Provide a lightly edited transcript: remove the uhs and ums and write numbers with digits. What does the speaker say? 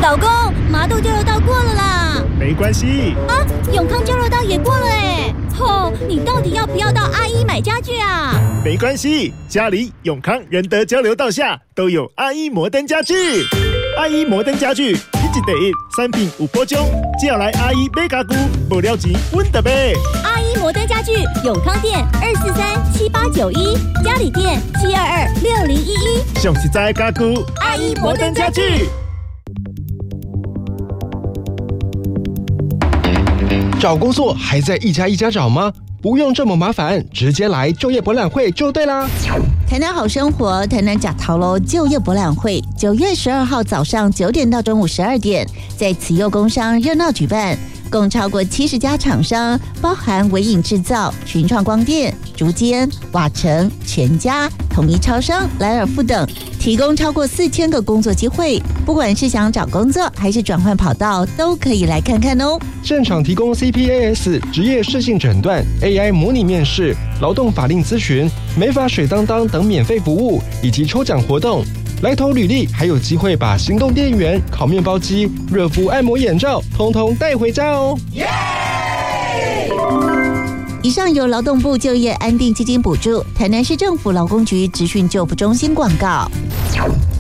老公，麻豆交流道过了啦。 没关系啊，永康交流道也过了哎。你到底要不要到阿一买家具啊？ 没关系，家里永康仁德交流道下都有阿一摩登家具。阿一摩登家具一季第一，3品5波中，只要来阿一买家具，无了钱稳得买。 阿一摩登家具永康店2437891，嘉里店7226011， 上实在的家具， 阿一摩登家具。 找工作还在一家一家找吗？不用这么麻烦，直接来就业博览会就对啦。 台南好生活，台南甲桃楼就业博览会，9月12号早上9点到中午12点，在慈幼工商热闹举办，共超过70家厂商，包含微影制造、群创光电、竹间、瓦城、全家、统一超商、莱尔富等，提供超过4000个工作机会。不管是想找工作还是转换跑道，都可以来看看哦。 现场提供 CPAS 职业适性诊断、AI 模拟面试、劳动法令咨询、美发水当当等免费服务，以及抽奖活动。来投履历还有机会把行动电源、烤面包机、热敷按摩眼罩通通带回家哦。 以上由劳动部就业安定基金补助，台南市政府劳工局职训就服中心广告。